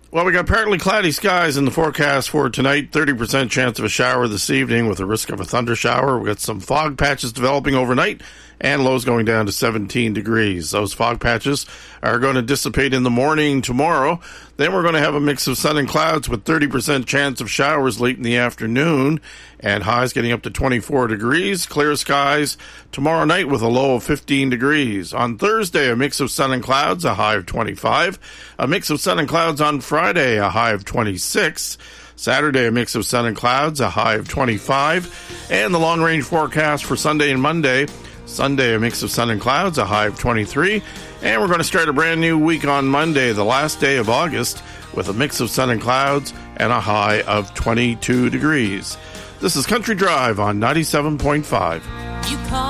Well, we got partly cloudy skies in the forecast for tonight. 30% chance of a shower this evening with a risk of a thunder shower. We've got some fog patches developing overnight and lows going down to 17 degrees. Those fog patches are going to dissipate in the morning tomorrow. Then we're going to have a mix of sun and clouds with 30% chance of showers late in the afternoon and highs getting up to 24 degrees. Clear skies tomorrow night with a low of 15 degrees. On Thursday, a mix of sun and clouds, a high of 25. A mix of sun and clouds on Friday, a high of 26. Saturday, a mix of sun and clouds, a high of 25. And the long-range forecast for Sunday and Monday. Sunday, a mix of sun and clouds, a high of 23. And we're going to start a brand new week on Monday, the last day of August, with a mix of sun and clouds and a high of 22 degrees. This is Country Drive on 97.5.